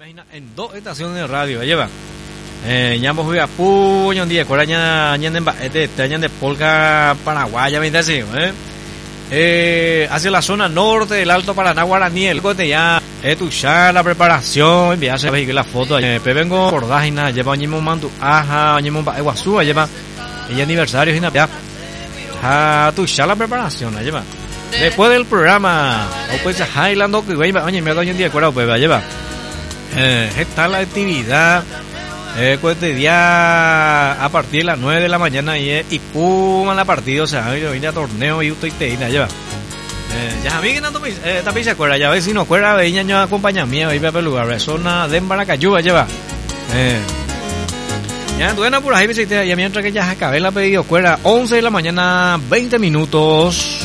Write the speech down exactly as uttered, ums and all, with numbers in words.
Imagina, en dos estaciones de radio, lleva. Eh, ya hemos visto puño un día, ahora ya ya de ya de Polca Paraguaya, me dice, ¿eh? Eh, hacia la zona norte del Alto Paraná Guaraní, el cote ya etuchar la preparación, enviarse la foto, eh, pe vengo por Dajina, lleva un mantu, ajá, un Iguazú, lleva el aniversario y ya a tuchar la preparación, lleva. Después del programa, o pues Highland que güey, oye, me doy un día cuero, pues lleva. Eh, está la actividad eh, pues de día a partir de las nueve de la mañana y, y pum a la partida, o sea, yo vine a torneo y usted te lleva. Eh, ya a mí que no eh, también se acuerda, ya ves si no acuerda, veía yo acompaña mía, iba a lugar, zona de Embaracayuba lleva. Eh, ya bueno por ahí visité, ya mientras que ya acabé la pedido, cuera once de la mañana, veinte minutos.